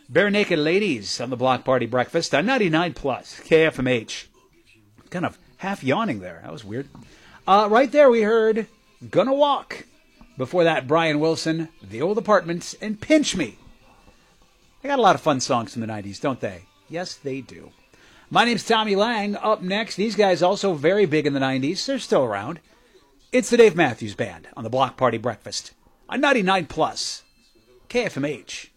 Bare Naked Ladies on the Block Party Breakfast on 99 Plus KFMH. Kind of half yawning there. That was weird. Right there we heard Gonna Walk. Before that, Brian Wilson, The Old Apartments, and Pinch Me. They got a lot of fun songs from the 90s, don't they? Yes, they do. My name's Tommy Lang. Up next, these guys also very big in the 90s. They're still around. It's the Dave Matthews Band on the Block Party Breakfast on 99 Plus KFMH.